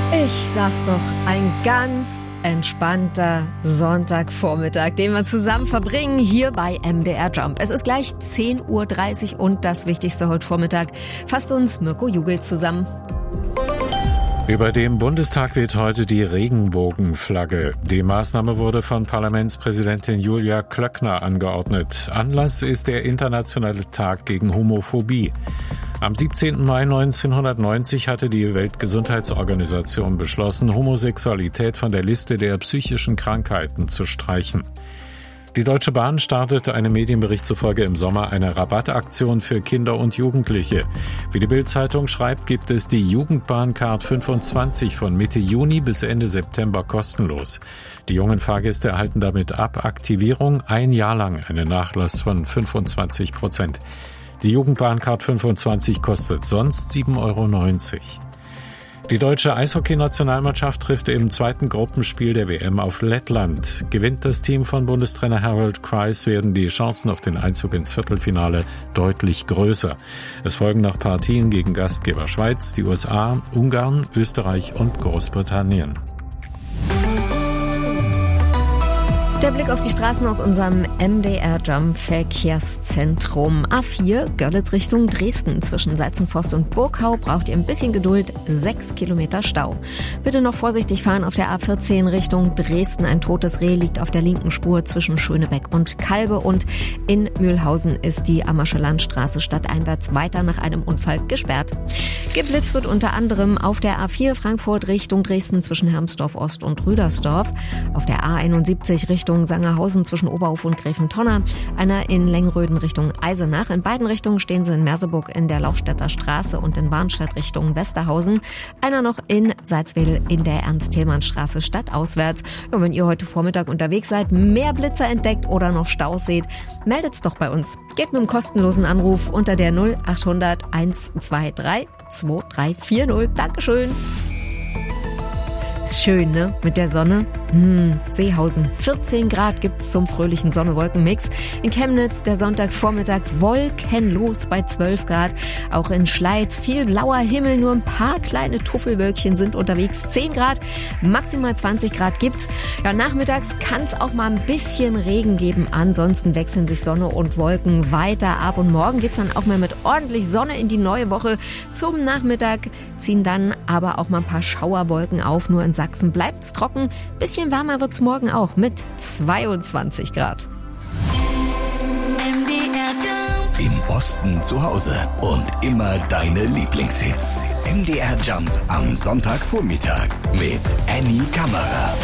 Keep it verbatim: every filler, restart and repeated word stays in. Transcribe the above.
Ich sag's doch, ein ganz entspannter Sonntagvormittag, den wir zusammen verbringen hier bei M D R Jump. Es ist gleich zehn Uhr dreißig und das Wichtigste heute Vormittag fasst uns Mirko Jugel zusammen. Über dem Bundestag weht heute die Regenbogenflagge. Die Maßnahme wurde von Parlamentspräsidentin Julia Klöckner angeordnet. Anlass ist der Internationale Tag gegen Homophobie. Am siebzehnten Mai neunzehnhundertneunzig hatte die Weltgesundheitsorganisation beschlossen, Homosexualität von der Liste der psychischen Krankheiten zu streichen. Die Deutsche Bahn startete einem Medienbericht zufolge im Sommer eine Rabattaktion für Kinder und Jugendliche. Wie die Bild-Zeitung schreibt, gibt es die Jugendbahncard fünfundzwanzig von Mitte Juni bis Ende September kostenlos. Die jungen Fahrgäste erhalten damit ab Aktivierung ein Jahr lang einen Nachlass von fünfundzwanzig Prozent. Die Jugendbahncard fünfundzwanzig kostet sonst sieben Euro neunzig. Die deutsche Eishockey-Nationalmannschaft trifft im zweiten Gruppenspiel der W M auf Lettland. Gewinnt das Team von Bundestrainer Harold Kreis, werden die Chancen auf den Einzug ins Viertelfinale deutlich größer. Es folgen noch Partien gegen Gastgeber Schweiz, die U S A, Ungarn, Österreich und Großbritannien. Der Blick auf die Straßen aus unserem M D R Jump Verkehrszentrum. A vier, Görlitz Richtung Dresden. Zwischen Salzenforst und Burgau braucht ihr ein bisschen Geduld. Sechs Kilometer Stau. Bitte noch vorsichtig fahren auf der A vierzehn Richtung Dresden. Ein totes Reh liegt auf der linken Spur zwischen Schönebeck und Kalbe. Und in Mühlhausen ist die Ammersche Landstraße stadteinwärts weiter nach einem Unfall gesperrt. Geblitzt wird unter anderem auf der A vier Frankfurt Richtung Dresden zwischen Hermsdorf Ost und Rüdersdorf. Auf der A einundsiebzig Richtung Sangerhausen zwischen Oberhof und Gräfentonner, einer in Lengröden Richtung Eisenach. In beiden Richtungen stehen sie in Merseburg in der Lauchstädter Straße und in Warnstedt Richtung Westerhausen. Einer noch in Salzwedel in der Ernst-Thälmann-Straße stadtauswärts. Und wenn ihr heute Vormittag unterwegs seid, mehr Blitzer entdeckt oder noch Staus seht, meldet's doch bei uns. Geht mit einem kostenlosen Anruf unter der null achthundert eins zwei drei zwei drei vier null. Dankeschön. Ist schön, ne? Mit der Sonne. Hm, Seehausen. vierzehn Grad gibt's zum fröhlichen Sonne-Wolken-Mix. In Chemnitz der Sonntagvormittag wolkenlos bei zwölf Grad. Auch in Schleiz viel blauer Himmel, nur ein paar kleine Tuffelwölkchen sind unterwegs. zehn Grad, maximal zwanzig Grad gibt's. Ja, nachmittags kann's auch mal ein bisschen Regen geben. Ansonsten wechseln sich Sonne und Wolken weiter ab. Und morgen geht's dann auch mal mit ordentlich Sonne in die neue Woche. Zum Nachmittag ziehen dann aber auch mal ein paar Schauerwolken auf. Nur in Sachsen bleibt's trocken. Bisschen wärmer wird's morgen auch mit zweiundzwanzig Grad. Im Osten zu Hause und immer deine Lieblingshits. M D R Jump am Sonntagvormittag mit Annie Kammerer.